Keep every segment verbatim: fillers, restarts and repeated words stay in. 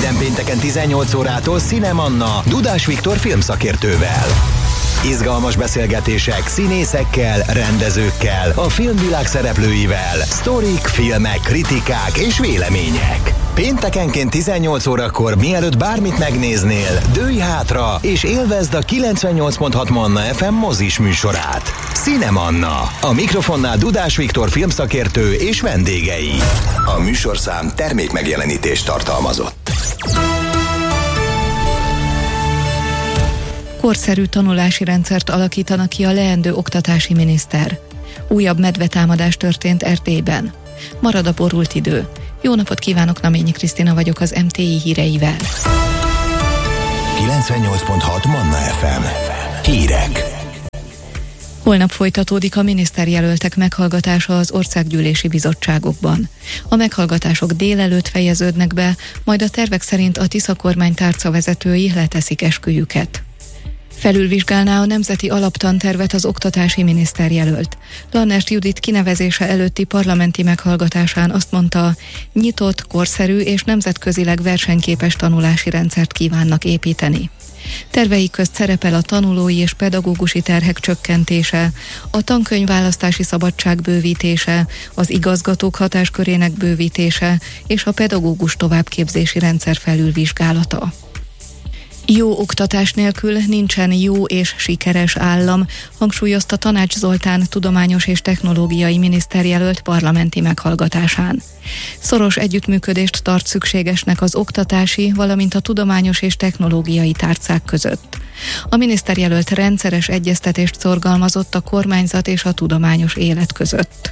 Minden pénteken tizennyolc órától Cinemanna Dudás Viktor filmszakértővel. Izgalmas beszélgetések színészekkel, rendezőkkel, a filmvilág szereplőivel, sztorik, filmek, kritikák és vélemények. Péntekenként tizennyolc órakor, mielőtt bármit megnéznél, dőlj hátra és élvezd a kilencvennyolc pont hat Manna ef em mozis műsorát. Cinemanna. A mikrofonnál Dudás Viktor filmszakértő és vendégei. A műsorszám termék megjelenítést tartalmazott. Korszerű tanulási rendszert alakítanak ki a leendő oktatási miniszter. Újabb medvetámadás történt Erdélyben. Marad a borult idő. Jó napot kívánok, Naményi Krisztina vagyok az em té i híreivel. kilencvennyolc pont hat Manna ef em. Hírek. Holnap folytatódik a miniszterjelöltek meghallgatása az országgyűlési bizottságokban. A meghallgatások délelőtt fejeződnek be, majd a tervek szerint a Tisza kormány tárcavezetői leteszik esküjüket. Felülvizsgálná a nemzeti alaptantervet az oktatási miniszterjelölt. Lannert Judit kinevezése előtti parlamenti meghallgatásán azt mondta, nyitott, korszerű és nemzetközileg versenyképes tanulási rendszert kívánnak építeni. Terveik közt szerepel a tanulói és pedagógusi terhek csökkentése, a tankönyvválasztási szabadság bővítése, az igazgatók hatáskörének bővítése és a pedagógus továbbképzési rendszer felülvizsgálata. Jó oktatás nélkül nincsen jó és sikeres állam, hangsúlyozta Tanács Zoltán tudományos és technológiai miniszterjelölt parlamenti meghallgatásán. Szoros együttműködést tart szükségesnek az oktatási, valamint a tudományos és technológiai tárcák között. A miniszterjelölt rendszeres egyeztetést szorgalmazott a kormányzat és a tudományos élet között.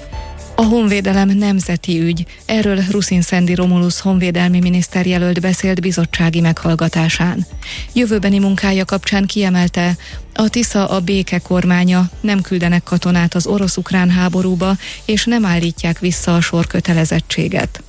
A honvédelem nemzeti ügy. Erről Rusin-Szendi Romulus honvédelmi miniszterjelölt beszélt bizottsági meghallgatásán. Jövőbeni munkája kapcsán kiemelte, a Tisza a béke kormánya, nem küldenek katonát az orosz-ukrán háborúba, és nem állítják vissza a sorkötelezettséget.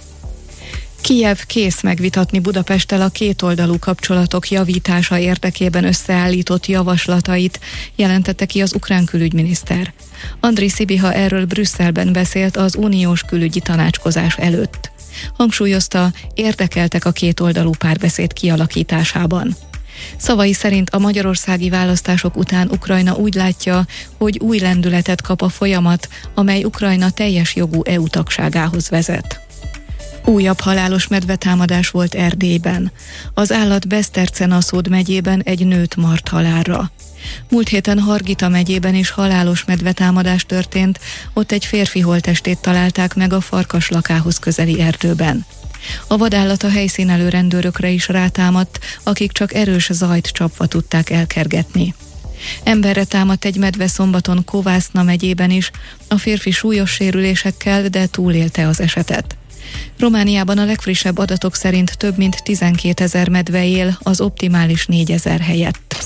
Kijev kész megvitatni Budapesttel a kétoldalú kapcsolatok javítása érdekében összeállított javaslatait, jelentette ki az ukrán külügyminiszter. Andriy Szibiha erről Brüsszelben beszélt az uniós külügyi tanácskozás előtt. Hangsúlyozta, érdekeltek a kétoldalú párbeszéd kialakításában. Szavai szerint a magyarországi választások után Ukrajna úgy látja, hogy új lendületet kap a folyamat, amely Ukrajna teljes jogú é u tagságához vezet. Újabb halálos medvetámadás volt Erdélyben. Az állat Beszterce-Naszód megyében egy nőt mart halálra. Múlt héten Hargita megyében is halálos medvetámadás történt, ott egy férfi holttestét találták meg a Farkaslakához közeli erdőben. A vadállat a helyszínelő rendőrökre is rátámadt, akik csak erős zajt csapva tudták elkergetni. Emberre támadt egy medve szombaton Kovászna megyében is, a férfi súlyos sérülésekkel, de túlélte az esetet. Romániában a legfrissebb adatok szerint több mint tizenkétezer medve él, az optimális négyezer helyett.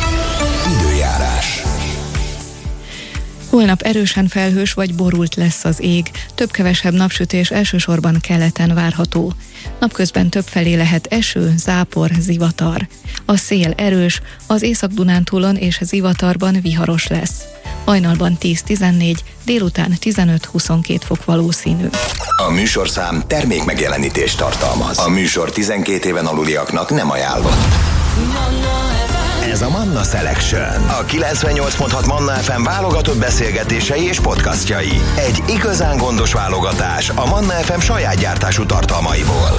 Időjárás. Holnap erősen felhős vagy borult lesz az ég, több-kevesebb napsütés elsősorban keleten várható. Napközben többfelé lehet eső, zápor, zivatar. A szél erős, az Észak-Dunántúlon és Zivatarban viharos lesz. Hajnalban tíz-tizennégy, délután tizenöt-huszonkét fok valószínű. A műsorszám termék megjelenítést tartalmaz. A műsor tizenkét éven aluliaknak nem ajánlott. Ez a Manna Selection. A kilencvennyolc pont hat Manna ef em válogatott beszélgetései és podcastjai. Egy igazán gondos válogatás a Manna ef em saját gyártású tartalmaiból.